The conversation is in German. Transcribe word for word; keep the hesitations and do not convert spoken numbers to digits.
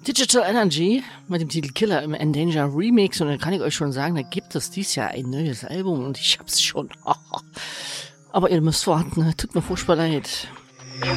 Digital Energy mit dem Titel Killer im Endanger Remix. Und dann kann ich euch schon sagen, da gibt es dieses Jahr ein neues Album und ich hab's schon. Aber ihr müsst warten, tut mir furchtbar leid.